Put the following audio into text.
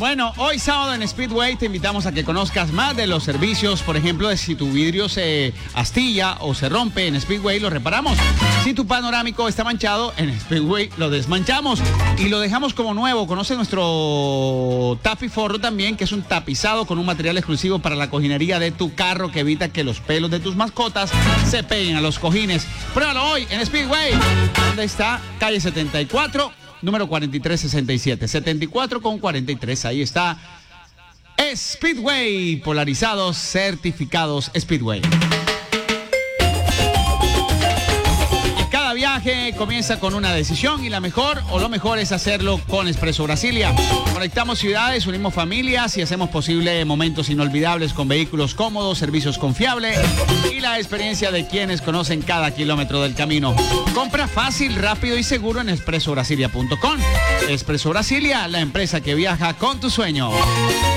Bueno, hoy sábado en Speedway te invitamos a que conozcas más de los servicios. Por ejemplo, de si tu vidrio se astilla o se rompe, en Speedway lo reparamos. Si tu panorámico está manchado, en Speedway lo desmanchamos y lo dejamos como nuevo. Conoce nuestro tapiforro también, que es un tapizado con un material exclusivo para la cojinería de tu carro que evita que los pelos de tus mascotas se peguen a los cojines. Pruébalo hoy en Speedway. ¿Dónde está? Calle 74. Número 4367, 74 con 43, ahí está. Speedway, polarizados, certificados Speedway. Cada viaje comienza con una decisión y la mejor o lo mejor es hacerlo con Expreso Brasilia. Conectamos ciudades, unimos familias y hacemos posible momentos inolvidables con vehículos cómodos, servicios confiables y la experiencia de quienes conocen cada kilómetro del camino. Compra fácil, rápido y seguro en expresobrasilia.com. Expreso Brasilia, la empresa que viaja con tu sueño.